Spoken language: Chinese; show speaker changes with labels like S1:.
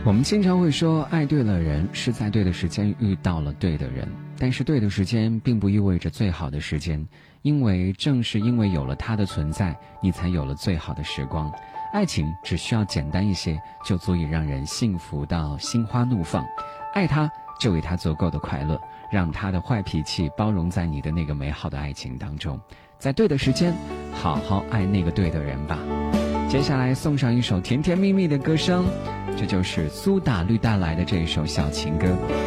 S1: 我们经常会说爱对了人是在对的时间遇到了对的人，但是对的时间并不意味着最好的时间，因为正是因为有了他的存在，你才有了最好的时光。爱情只需要简单一些，就足以让人幸福到心花怒放。爱他，就给他足够的快乐，让他的坏脾气包容在你的那个美好的爱情当中，在对的时间好好爱那个对的人吧。接下来送上一首甜甜蜜蜜的歌声，这就是苏打绿带来的这一首小情歌。